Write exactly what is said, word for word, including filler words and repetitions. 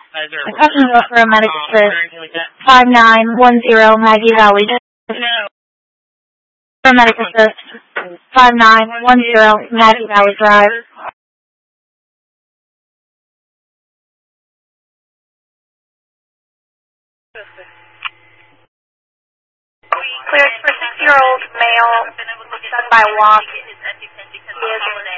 The customer for a medic assist. five nine one zero Maggie Valley. For medic assist. five nine one zero Maggie Valley Drive. Cleared for six-year-old male, done by walk. He is